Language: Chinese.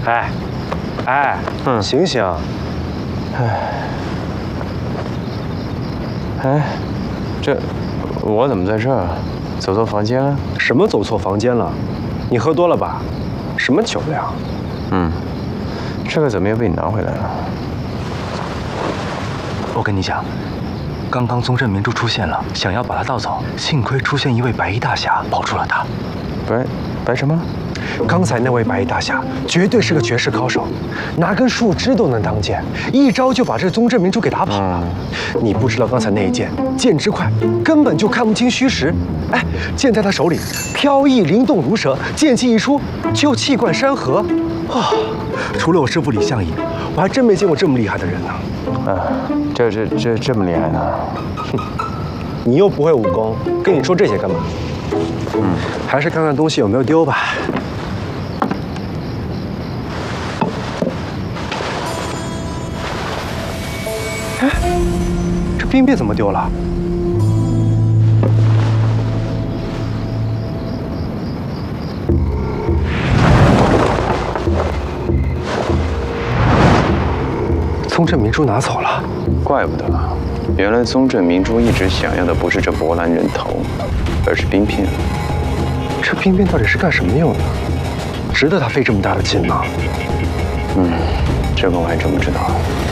哎，哎，醒醒！ 哎，这我怎么在这儿？走错房间了？ 什么走错房间了？你喝多了吧？什么酒量？ 这个怎么又被你拿回来了？ 我跟你讲，刚刚宗镇明珠出现了，想要把他盗走，幸亏出现一位白衣大侠保住了他。 白什么？ 刚才那位白衣大侠绝对是个绝世高手，拿根树枝都能当剑，一招就把这宗镇明珠给打跑了。你不知道刚才那一剑，剑之快，根本就看不清虚实。哎，剑在他手里飘逸灵动如蛇，剑气一出就气贯山河。除了我师父李相夷，我还真没见过这么厉害的人呢。 这么厉害呢？ 你又不会武功，跟你说这些干嘛？还是看看东西有没有丢吧。哎，这冰鞭怎么丢了？宗镇明珠拿走了， 怪不得，原来宗镇明珠一直想要的不是这博兰人头，而是冰片。 这冰鞭到底是干什么用的？值得他费这么大的劲吗？ 这个我还真不知道。